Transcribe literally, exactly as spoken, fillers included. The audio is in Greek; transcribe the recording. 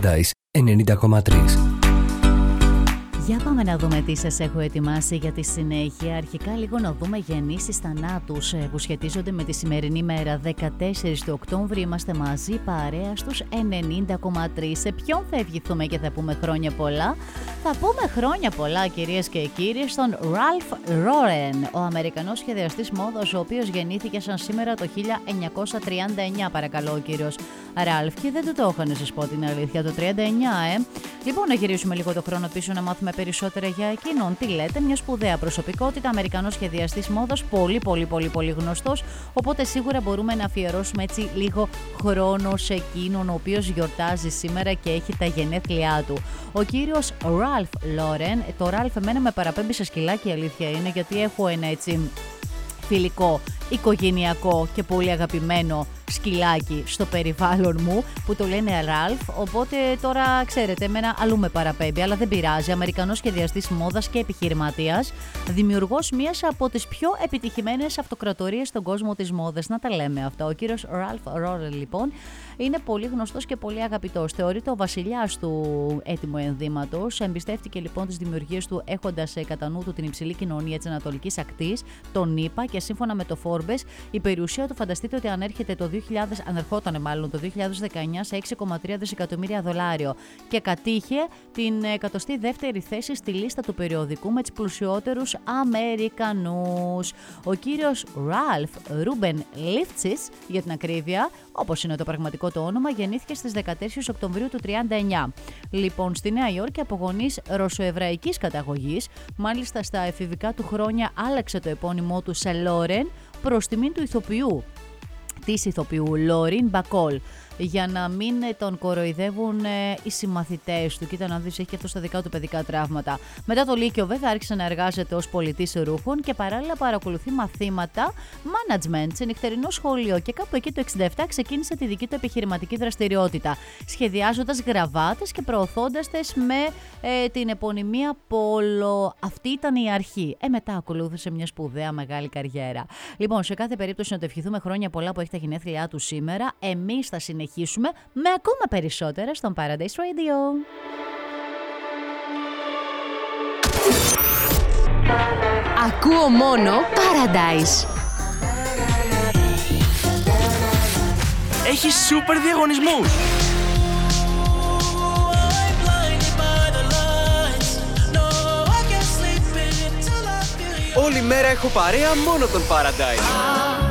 Paradise ενενήντα κόμμα τρία. Για πάμε να δούμε τι σας έχω ετοιμάσει για τη συνέχεια. Αρχικά λίγο να δούμε γεννήσεις θανάτους που σχετίζονται με τη σημερινή μέρα. δεκατέσσερις του Οκτώβρη είμαστε μαζί παρέα στους ενενήντα κόμμα τρία. Σε ποιον θα ευχηθούμε και θα πούμε χρόνια πολλά? Θα πούμε χρόνια πολλά, κυρίες και κύριοι, στον Ralph Lauren, ο Αμερικανός σχεδιαστής μόδας, ο οποίος γεννήθηκε σαν σήμερα το χίλια εννιακόσια τριάντα εννιά, παρακαλώ, ο κύριος Ralph. Και δεν του το είχαν, να σας πω την αλήθεια, το τριάντα εννιά, ε. Λοιπόν, να γυρίσουμε λίγο το χρόνο πίσω να μάθουμε περισσότερα για εκείνον. Τι λέτε, μια σπουδαία προσωπικότητα, Αμερικανός σχεδιαστής μόδας, πολύ πολύ πολύ πολύ γνωστός, οπότε σίγουρα μπορούμε να αφιερώσουμε έτσι λίγο χρόνο σε εκείνον ο οποίος γιορτάζει σήμερα και έχει τα γενέθλιά του. Ο κύριος Ralph Lauren, το Ralph εμένα με παραπέμπει σε σκυλάκι, η αλήθεια είναι, γιατί έχω ένα έτσι φιλικό, οικογενειακό και πολύ αγαπημένο σκυλάκι στο περιβάλλον μου που το λένε Ralph, οπότε τώρα ξέρετε, εμένα αλλού με παραπέμπει, αλλά δεν πειράζει. Αμερικανός σχεδιαστής μόδας και επιχειρηματίας, δημιουργός μιας από τις πιο επιτυχημένες αυτοκρατορίες στον κόσμο της μόδας, να τα λέμε αυτά. Ο κύριος Ralph Lauren λοιπόν είναι πολύ γνωστός και πολύ αγαπητός. Θεωρείται ο βασιλιάς του έτοιμου ενδύματος. Εμπιστεύτηκε λοιπόν τις δημιουργίες του έχοντας κατά νου του την υψηλή κοινωνία της Ανατολικής Ακτής, τον ΗΠΑ, και σύμφωνα με το Forbes η περιουσία του φανταστείτε ότι ανέρχεται το δύο χιλιάδες, ανερχόταν μάλλον το δύο χιλιάδες δεκαεννιά σε έξι κόμμα τρία δισεκατομμύρια δολάριο και κατήχε την εκατοστή δεύτερη θέση στη λίστα του περιοδικού με τους πλουσιότερους Αμερικανούς. Ο κύριος Ralph Ruben Lifshitz, για την ακρίβεια, όπως είναι το πραγματικό το όνομα, γεννήθηκε στις δεκατέσσερις Οκτωβρίου του τριάντα εννιά. Λοιπόν, στη Νέα Υόρκη από γονείς ρωσοεβραϊκής καταγωγής, μάλιστα στα εφηβικά του χρόνια άλλαξε το επώνυμό του σε Lauren προς τιμήν του ηθοποιού. Της ηθοποιού Λόριν Μπακόλ, για να μην τον κοροϊδεύουν ε, οι συμμαθητές του. Κοίτα να δεις, έχει και αυτό στα δικά του παιδικά τραύματα. Μετά το Λύκειο, βέβαια, άρχισε να εργάζεται ως πολιτής ρούχων και παράλληλα παρακολουθεί μαθήματα management σε νυχτερινό σχολείο. Και κάπου εκεί το εξήντα επτά ξεκίνησε τη δική του επιχειρηματική δραστηριότητα, σχεδιάζοντας γραβάτες και προωθώντας τες με ε, την επωνυμία Πόλο. Αυτή ήταν η αρχή. Ε, μετά ακολούθησε μια σπουδαία μεγάλη καριέρα. Λοιπόν, σε κάθε περίπτωση να το ευχηθούμε χρόνια πολλά που έχει τα γενέθλιά του σήμερα. Εμείς θα συνεχίσουμε με ακόμα περισσότερα στον Paradise Radio. Ακούω μόνο Paradise. Έχει σούπερ διαγωνισμούς. Όλη μέρα έχω παρέα μόνο τον Paradise.